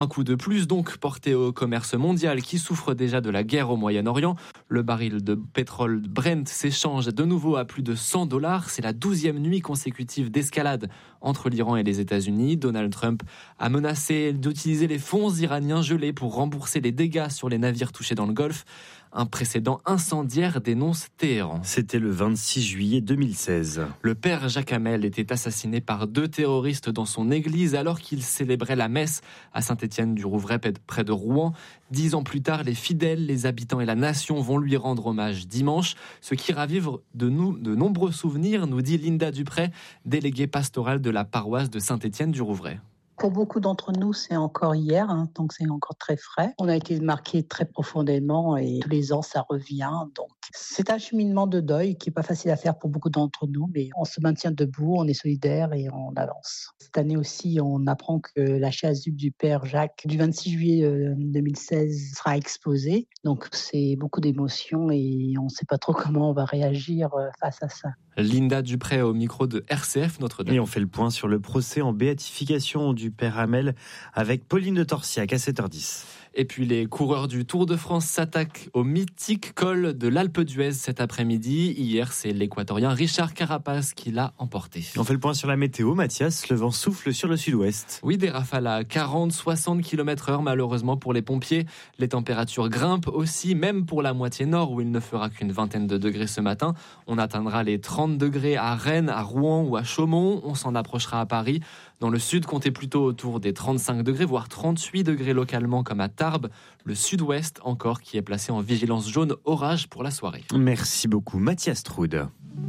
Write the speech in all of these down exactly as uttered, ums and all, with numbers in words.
Un coup de plus donc porté au commerce mondial qui souffre déjà de la guerre au Moyen-Orient. Le baril de pétrole Brent s'échange de nouveau à plus de cent dollars. C'est la douzième nuit consécutive d'escalade entre l'Iran et les États-Unis. Donald Trump a menacé d'utiliser les fonds iraniens gelés pour rembourser les dégâts sur les navires touchés dans le Golfe. Un précédent incendiaire dénonce Téhéran. C'était le vingt-six juillet deux mille seize. Le père Jacques Hamel était assassiné par deux terroristes dans son église alors qu'il célébrait la messe à Saint-Étienne-du-Rouvray près de Rouen. Dix ans plus tard, les fidèles, les habitants et la nation vont lui rendre hommage dimanche, ce qui ravive de, nous, de nombreux souvenirs, nous dit Linda Dupré, déléguée pastorale de la paroisse de Saint-Étienne-du-Rouvray. Pour beaucoup d'entre nous, c'est encore hier, hein, donc c'est encore très frais. On a été marqués très profondément et tous les ans, ça revient. Donc, c'est un cheminement de deuil qui n'est pas facile à faire pour beaucoup d'entre nous, mais on se maintient debout, on est solidaires et on avance. Cette année aussi, on apprend que la chasuble du père Jacques du vingt-six juillet deux mille seize sera exposée. Donc, c'est beaucoup d'émotions et on ne sait pas trop comment on va réagir face à ça. Linda Dupré au micro de R C F Notre-Dame. Et on fait le point sur le procès en béatification du père Hamel avec Pauline de Torsiac à sept heures dix. Et puis les coureurs du Tour de France s'attaquent au mythique col de l'Alpe d'Huez cet après-midi. Hier, c'est l'équatorien Richard Carapaz qui l'a emporté. On fait le point sur la météo. Mathias, le vent souffle sur le sud-ouest. Oui, des rafales à quarante à soixante kilomètres heure malheureusement pour les pompiers. Les températures grimpent aussi, même pour la moitié nord où il ne fera qu'une vingtaine de degrés ce matin. On atteindra les trente degrés à Rennes, à Rouen ou à Chaumont. On s'en approchera à Paris. Dans le sud, comptez plutôt autour des trente-cinq degrés, voire trente-huit degrés localement comme à Tarbes. Le sud-ouest encore qui est placé en vigilance jaune orage pour la soirée. Merci beaucoup Mathias Troud.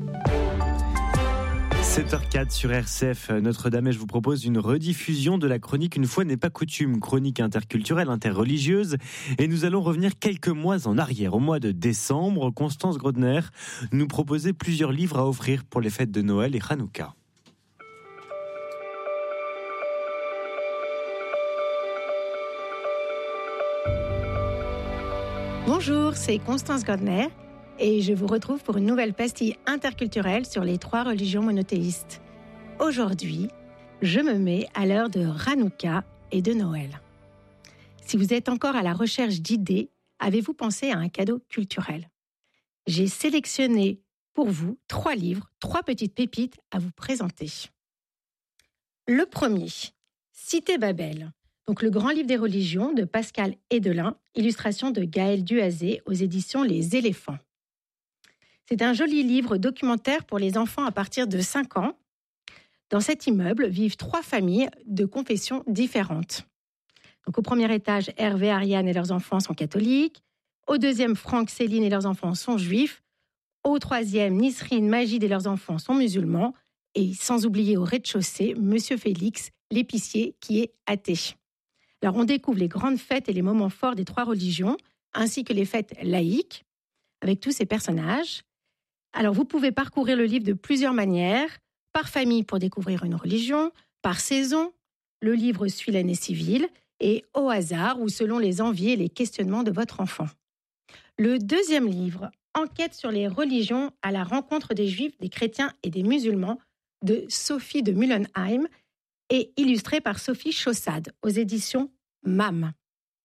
sept heures quatre sur R C F Notre-Dame et je vous propose une rediffusion de la chronique Une fois n'est pas coutume, chronique interculturelle, interreligieuse. Et nous allons revenir quelques mois en arrière. Au mois de décembre, Constance Grodner nous proposait plusieurs livres à offrir pour les fêtes de Noël et Hanouka. Bonjour, c'est Constance Grodner et je vous retrouve pour une nouvelle pastille interculturelle sur les trois religions monothéistes. Aujourd'hui, je me mets à l'heure de Hanouka et de Noël. Si vous êtes encore à la recherche d'idées, avez-vous pensé à un cadeau culturel ? J'ai sélectionné pour vous trois livres, trois petites pépites à vous présenter. Le premier, Cité Babel. Donc, le grand livre des religions de Pascal Hédelin, illustration de Gaël Duazé aux éditions Les Éléphants. C'est un joli livre documentaire pour les enfants à partir de cinq ans. Dans cet immeuble vivent trois familles de confessions différentes. Donc, au premier étage, Hervé, Ariane et leurs enfants sont catholiques. Au deuxième, Franck, Céline et leurs enfants sont juifs. Au troisième, Nisrine, Magid et leurs enfants sont musulmans. Et sans oublier au rez-de-chaussée, Monsieur Félix, l'épicier, qui est athée. Alors, on découvre les grandes fêtes et les moments forts des trois religions, ainsi que les fêtes laïques, avec tous ces personnages. Alors, vous pouvez parcourir le livre de plusieurs manières, par famille pour découvrir une religion, par saison, le livre suit l'année civile, et au hasard ou selon les envies et les questionnements de votre enfant. Le deuxième livre, Enquête sur les religions à la rencontre des juifs, des chrétiens et des musulmans, de Sophie de Mullenheim, et illustré par Sophie Chaussade, aux éditions M A M.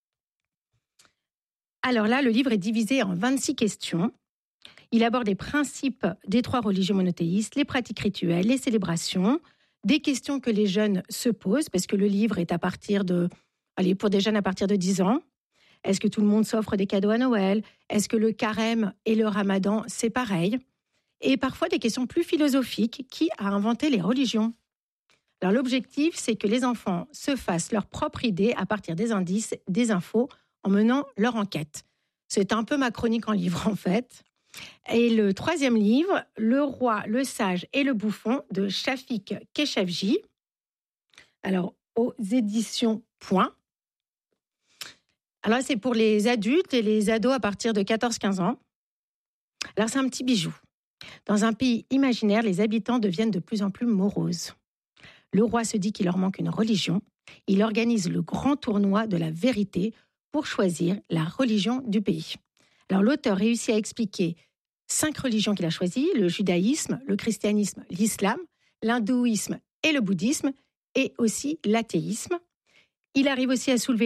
Alors là, le livre est divisé en vingt-six questions. Il aborde les principes des trois religions monothéistes, les pratiques rituelles, les célébrations, des questions que les jeunes se posent, parce que le livre est à partir de, allez, pour des jeunes à partir de dix ans. Est-ce que tout le monde s'offre des cadeaux à Noël ? Est-ce que le carême et le ramadan, c'est pareil ? Et parfois des questions plus philosophiques. Qui a inventé les religions ? Alors l'objectif, c'est que les enfants se fassent leur propre idée à partir des indices, des infos, en menant leur enquête. C'est un peu ma chronique en livre, en fait. Et le troisième livre, Le roi, le sage et le bouffon, de Shafik Keshafji. Alors, aux éditions Point. Alors, c'est pour les adultes et les ados à partir de quatorze à quinze ans. Alors, c'est un petit bijou. Dans un pays imaginaire, les habitants deviennent de plus en plus moroses. Le roi se dit qu'il leur manque une religion. Il organise le grand tournoi de la vérité pour choisir la religion du pays. Alors l'auteur réussit à expliquer cinq religions qu'il a choisies, le judaïsme, le christianisme, l'islam, l'hindouisme et le bouddhisme, et aussi l'athéisme. Il arrive aussi à soulever